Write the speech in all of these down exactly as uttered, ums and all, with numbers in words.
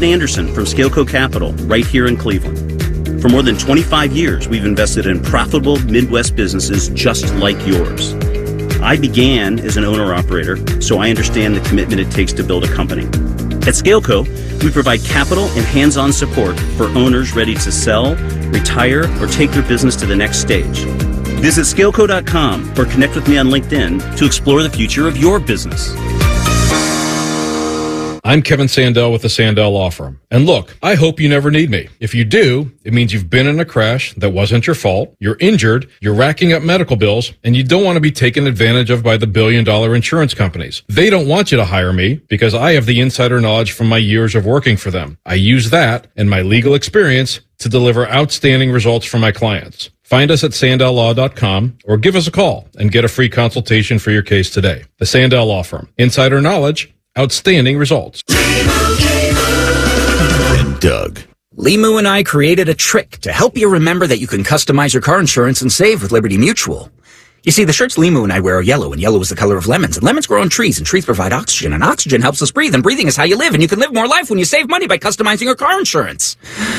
David Anderson from Scaleco Capital, right here in Cleveland. For more than twenty-five years, we've invested in profitable Midwest businesses just like yours. I began as an owner-operator, so I understand the commitment it takes to build a company. At Scaleco, we provide capital and hands-on support for owners ready to sell, retire, or take their business to the next stage. Visit scaleco dot com or connect with me on LinkedIn to explore the future of your business. I'm Kevin Sandell with the Sandell Law Firm. And look, I hope you never need me. If you do, it means you've been in a crash that wasn't your fault, you're injured, you're racking up medical bills, and you don't want to be taken advantage of by the billion-dollar insurance companies. They don't want you to hire me because I have the insider knowledge from my years of working for them. I use that and my legal experience to deliver outstanding results for my clients. Find us at sandell law dot com or give us a call and get a free consultation for your case today. The Sandell Law Firm. Insider knowledge, outstanding results. And Doug. Limu and I created a trick to help you remember that you can customize your car insurance and save with Liberty Mutual. You see, the shirts Limu and I wear are yellow, and yellow is the color of lemons, and lemons grow on trees, and trees provide oxygen, and oxygen helps us breathe, and breathing is how you live, and you can live more life when you save money by customizing your car insurance.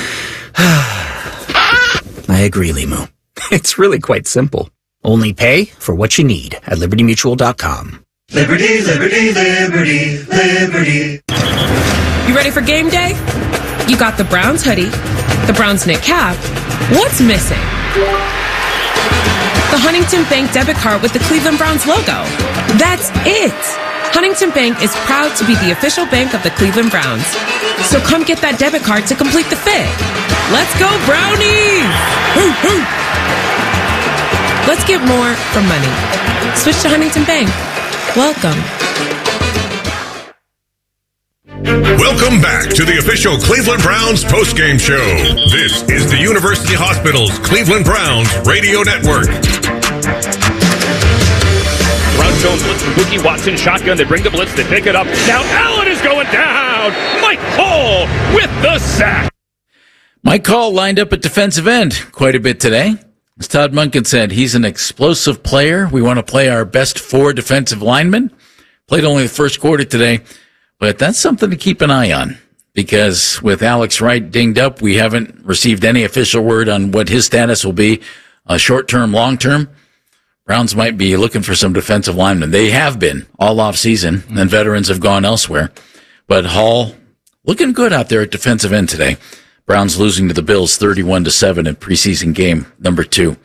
I agree, Limu. It's really quite simple. Only pay for what you need at liberty mutual dot com. Liberty, liberty, liberty, liberty. You ready for game day? You got the Browns hoodie, the Browns knit cap. What's missing? The Huntington Bank debit card with the Cleveland Browns logo. That's it. Huntington Bank is proud to be the official bank of the Cleveland Browns. So come get that debit card to complete the fit. Let's go, Brownies! Hoo, hoo. Let's get more for money. Switch to Huntington Bank. Welcome. Welcome back to the official Cleveland Browns postgame show. This is the University Hospital's Cleveland Browns radio network. Brown Jones blitz from Mookie Watson, shotgun. They bring the blitz, they pick it up. Now Allen is going down. Mike Hall with the sack. Mike Hall lined up at defensive end quite a bit today. As Todd Monken said, he's an explosive player. We want to play our best four defensive linemen. Played only the first quarter today, but that's something to keep an eye on because with Alex Wright dinged up, we haven't received any official word on what his status will be, uh, short-term, long-term. Browns might be looking for some defensive linemen. They have been all off season, and veterans have gone elsewhere. But Hall looking good out there at defensive end today. Browns losing to the Bills thirty-one to seven in preseason game number two.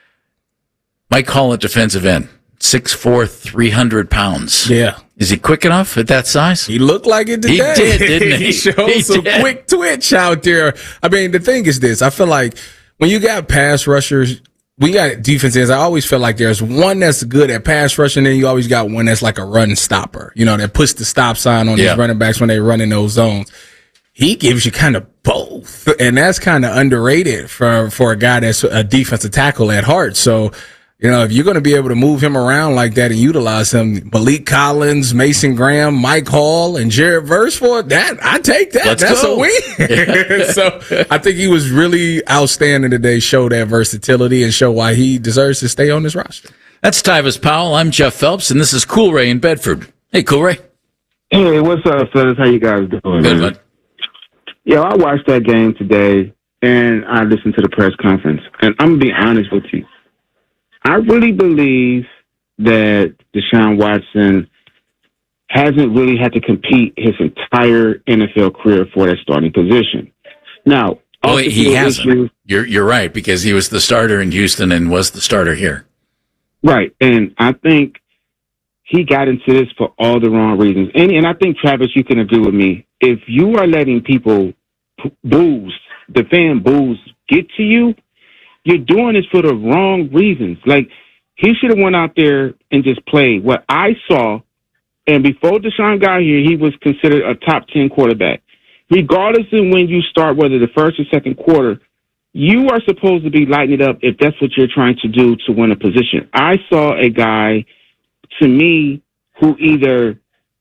Mike Hall at defensive end, six foot four, three hundred pounds. Yeah. Is he quick enough at that size? He looked like it today. He did, didn't he? He showed he some did. quick twitch out there. I mean, the thing is this. I feel like when you got pass rushers, we got defense ends. I always feel like there's one that's good at pass rushing, and then you always got one that's like a run stopper, you know, that puts the stop sign on Yeah. these running backs when they run in those zones. He gives you kind of both, and that's kind of underrated for for a guy that's a defensive tackle at heart. So, you know, if you're going to be able to move him around like that and utilize him, Malik Collins, Mason Graham, Mike Hall, and Jared Verse for that, I take that. Let's That's go. a win. So I think he was really outstanding today, show that versatility and show why he deserves to stay on this roster. That's Tyvis Powell. I'm Jeff Phelps, and this is Cool Ray in Bedford. Hey, Cool Ray. Hey, what's up, fellas? How you guys doing? Good, man? bud. Yeah, I watched that game today, and I listened to the press conference. And I'm going to be honest with you. I really believe that Deshaun Watson hasn't really had to compete his entire N F L career for that starting position. Now, Oh, off the he field hasn't. issues- You're you're right because he was the starter in Houston and was the starter here. Right, and I think he got into this for all the wrong reasons. And, and I think, Travis, you can agree with me. If you are letting people p- booze, the fan booze, get to you, you're doing this for the wrong reasons. Like, he should have went out there and just played. What I saw, and before Deshaun got here, he was considered a top ten quarterback. Regardless of when you start, whether the first or second quarter, you are supposed to be lighting it up if that's what you're trying to do to win a position. I saw a guy, to me, who either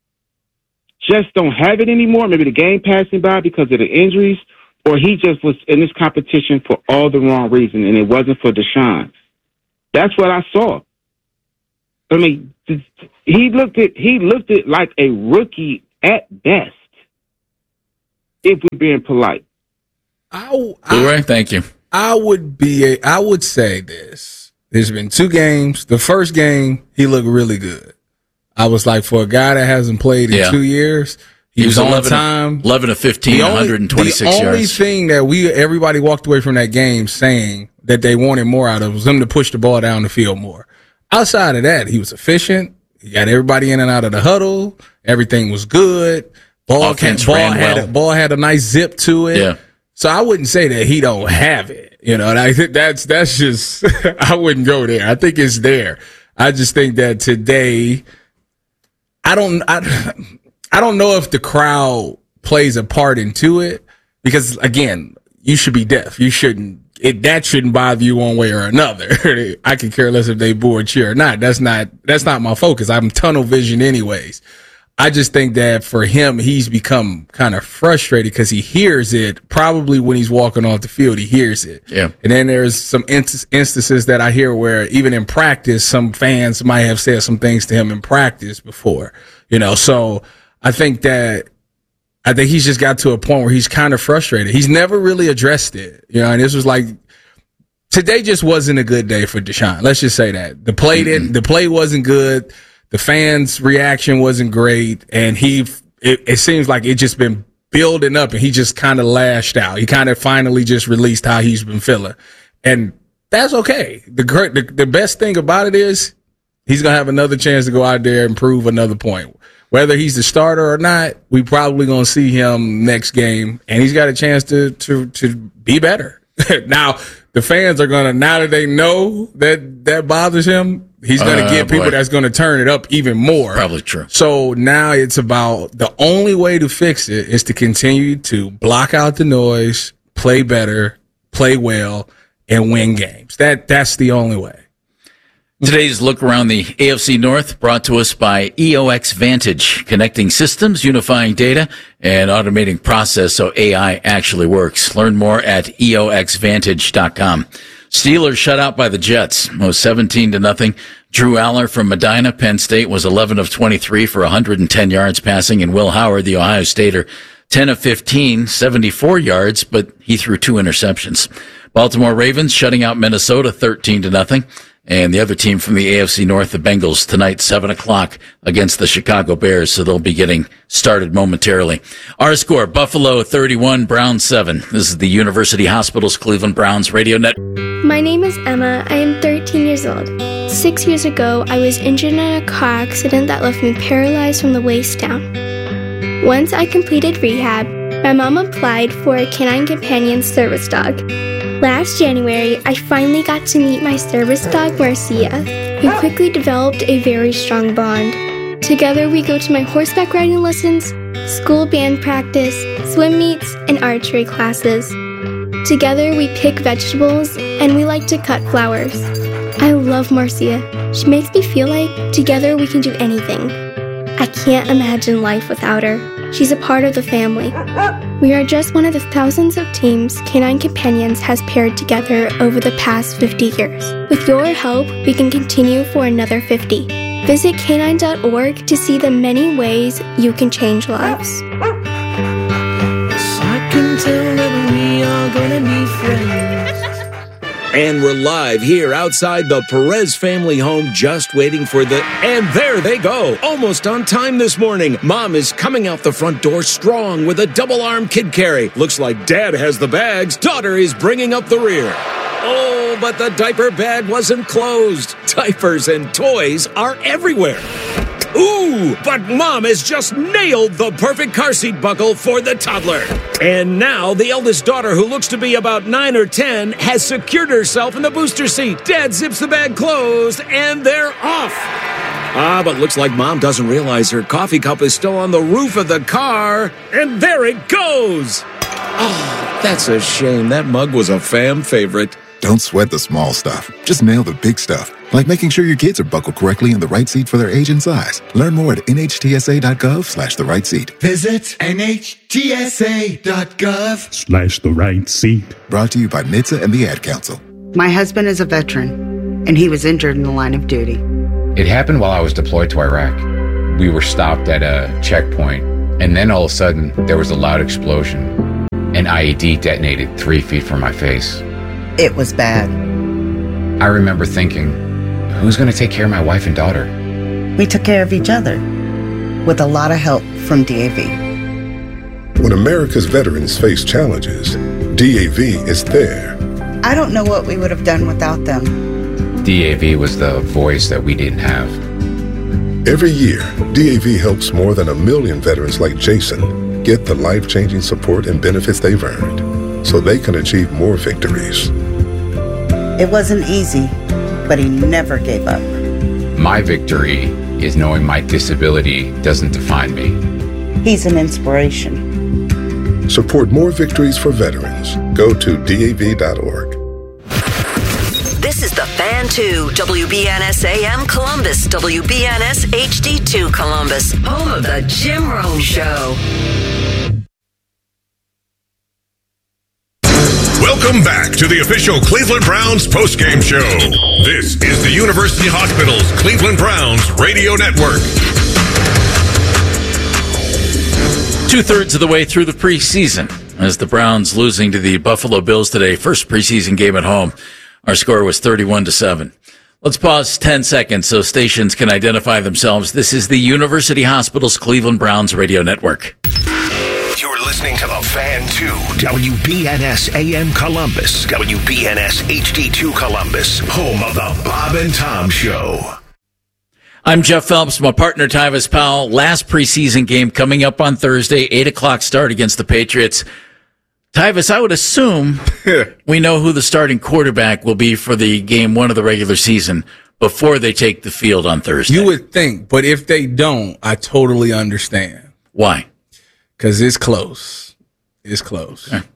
just don't have it anymore, maybe the game passing by because of the injuries, or he just was in this competition for all the wrong reasons, and it wasn't for Deshaun. That's what I saw. I mean, he looked at he looked at like a rookie at best. if we're being polite. I, I, thank you. I would be. A, I would say this. There's been two games. The first game, he looked really good. I was like, for a guy that hasn't played in yeah. two years, he, he was, was on eleven, time. eleven of fifteen, only, one hundred twenty-six yards. The only yards. thing that we everybody walked away from that game saying that they wanted more out of was him to push the ball down the field more. Outside of that, he was efficient. He got everybody in and out of the huddle. Everything was good. Ball, can, ball had well. a, ball had a nice zip to it. Yeah. So I wouldn't say that he don't have it. You know, and I think that's that's just I wouldn't go there. I think it's there. I just think that today, I don't I, I don't know if the crowd plays a part into it, because again, you should be deaf. You shouldn't. It, that shouldn't bother you one way or another. I could care less if they boo or cheer or not. That's not, that's not my focus. I'm tunnel vision anyways. I just think that for him, he's become kind of frustrated because he hears it probably when he's walking off the field. He hears it. Yeah. And then there's some inst- instances that I hear where even in practice, some fans might have said some things to him in practice before, you know, so I think that I think he's just got to a point where he's kind of frustrated. He's never really addressed it, you know, and this was like, today just wasn't a good day for Deshaun. Let's just say that. The play didn't, mm-hmm. the play wasn't good. The fans' reaction wasn't great. And he, it, it seems like it just been building up and he just kind of lashed out. He kind of finally just released how he's been feeling. And that's okay. The great, the, the best thing about it is he's going to have another chance to go out there and prove another point. Whether he's the starter or not, we probably going to see him next game, and he's got a chance to to to be better. Now, the fans are going to, now that they know that that bothers him, he's going to uh, get people boy. that's going to turn it up even more. Probably true. So now it's about, the only way to fix it is to continue to block out the noise, play better, play well, and win games. That That's the only way. Today's look around the A F C North brought to us by E O X Vantage, connecting systems, unifying data, and automating process so A I actually works. Learn more at E O X vantage dot com. Steelers shut out by the Jets, was seventeen to nothing. Drew Aller from Medina, Penn State, was eleven of twenty-three for one hundred ten yards passing, and Will Howard, the Ohio Stater, ten of fifteen, seventy-four yards, but he threw two interceptions. Baltimore Ravens shutting out Minnesota thirteen to nothing. And the other team from the A F C North, the Bengals, tonight, seven o'clock against the Chicago Bears. So they'll be getting started momentarily. Our score, Buffalo thirty-one, Browns seven. This is the University Hospitals Cleveland Browns radio net. My name is Emma. I am thirteen years old. Six years ago, I was injured in a car accident that left me paralyzed from the waist down. Once I completed rehab, my mom applied for a Canine Companion service dog. Last January, I finally got to meet my service dog, Marcia. We quickly developed a very strong bond. Together, we go to my horseback riding lessons, school band practice, swim meets, and archery classes. Together, we pick vegetables, and we like to cut flowers. I love Marcia. She makes me feel like together we can do anything. I can't imagine life without her. She's a part of the family. We are just one of the thousands of teams Canine Companions has paired together over the past fifty years. With your help, we can continue for another fifty. Visit canine dot org to see the many ways you can change lives. I can tell that we are gonna be friends. And we're live here outside the Perez family home, just waiting for the... And there they go, almost on time this morning. Mom is coming out the front door strong with a double-arm kid carry. Looks like Dad has the bags. Daughter is bringing up the rear. Oh, but the diaper bag wasn't closed. Diapers and toys are everywhere. Ooh, but Mom has just nailed the perfect car seat buckle for the toddler. And now the eldest daughter, who looks to be about nine or ten, has secured herself in the booster seat. Dad zips the bag closed, and they're off. Ah, but looks like Mom doesn't realize her coffee cup is still on the roof of the car. And there it goes. Oh, that's a shame. That mug was a fam favorite. Don't sweat the small stuff. Just nail the big stuff. Like making sure your kids are buckled correctly in the right seat for their age and size. Learn more at N H T S A dot gov slash the right seat. Visit N H T S A dot gov slash the right seat. Brought to you by N H T S A and the Ad Council. My husband is a veteran, and he was injured in the line of duty. It happened while I was deployed to Iraq. We were stopped at a checkpoint And then all of a sudden, there was a loud explosion. An I E D detonated three feet from my face. It was bad. I remember thinking, who's going to take care of my wife and daughter? We took care of each other with a lot of help from D A V. When America's veterans face challenges, D A V is there. I don't know what we would have done without them. D A V was the voice that we didn't have. Every year, D A V helps more than a million veterans like Jason get the life-changing support and benefits they've earned so they can achieve more victories. It wasn't easy, but he never gave up. My victory is knowing my disability doesn't define me. He's an inspiration. Support more victories for veterans. Go to D A V dot org. This is the Fan two, W B N S A M Columbus, W B N S H D two Columbus, home of the Jim Rome Show. Welcome back to the official Cleveland Browns postgame show. This is the University Hospitals Cleveland Browns radio network. Two-thirds of the way through the preseason as the Browns losing to the Buffalo Bills today. First preseason game at home. Our score was thirty-one to seven. Let's pause ten seconds so stations can identify themselves. This is the University Hospitals Cleveland Browns radio network. You're listening to the Fan two, W B N S A M Columbus, W B N S H D two Columbus, home of the Bob and Tom Show. I'm Jeff Phelps, my partner Tyvis Powell. Last preseason game coming up on Thursday, eight o'clock start against the Patriots. Tyvis, I would assume we know who the starting quarterback will be for the game one of the regular season before they take the field on Thursday. You would think, but if they don't, I totally understand. Why? Because it's close. It's close. Okay.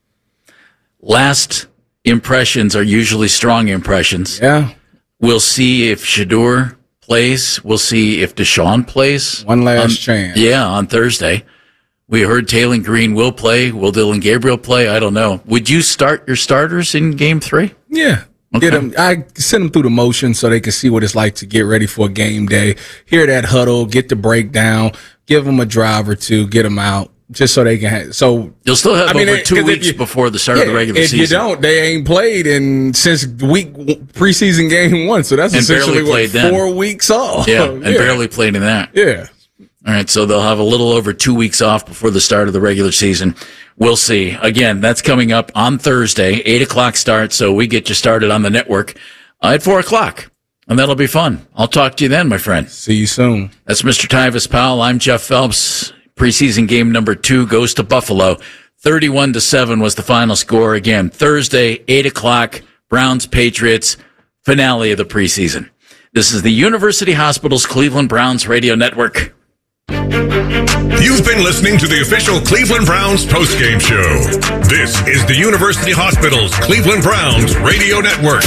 Last impressions are usually strong impressions. Yeah. We'll see if Shedeur plays. We'll see if Deshaun plays. One last on, chance. Yeah, on Thursday. We heard Taylor Green will play. Will Dylan Gabriel play? I don't know. Would you start your starters in game three? Yeah. Okay. Get them, I send them through the motion so they can see what it's like to get ready for a game day. Hear that huddle, get the breakdown, give them a drive or two, get them out, just so they can have. So you'll still have I mean, over it, two weeks you, before the start yeah, of the regular if season. If you don't, they ain't played in since week preseason game one. So that's and essentially what, four then. weeks off. Yeah, and yeah. barely played in that. Yeah. All right, so they'll have a little over two weeks off before the start of the regular season. We'll see. Again, that's coming up on Thursday, eight o'clock start, so we get you started on the network uh, at four o'clock, and that'll be fun. I'll talk to you then, my friend. See you soon. That's Mister Tyvis Powell. I'm Jeff Phelps. Preseason game number two goes to Buffalo. thirty-one to seven was the final score. Again, Thursday, eight o'clock, Browns-Patriots, finale of the preseason. This is the University Hospitals Cleveland Browns radio network. You've been listening to the official Cleveland Browns postgame show. This is the University Hospitals Cleveland Browns radio network.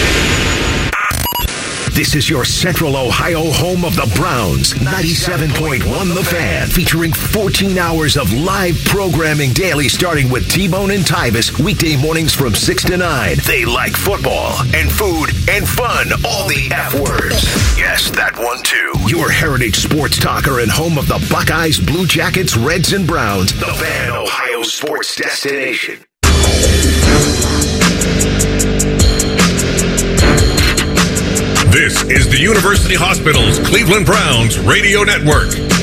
This is your Central Ohio home of the Browns, ninety-seven point one The Fan, featuring fourteen hours of live programming daily, starting with T-Bone and Tyvis, weekday mornings from six to nine. They like football and food and fun, all the F words. Yes, that one too. Your heritage sports talker and home of the Buckeyes, Blue Jackets, Reds, and Browns. The Fan, Ohio sports destination. This is the University Hospitals Cleveland Browns radio network.